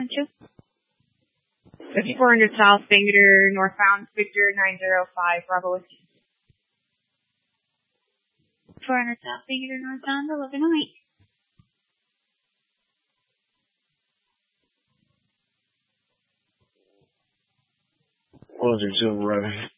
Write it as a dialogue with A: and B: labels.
A: you. 400 South, Victor, northbound, Victor 905, Bravo Whiskey. 400 South, Victor, northbound, 1108.
B: 102, running.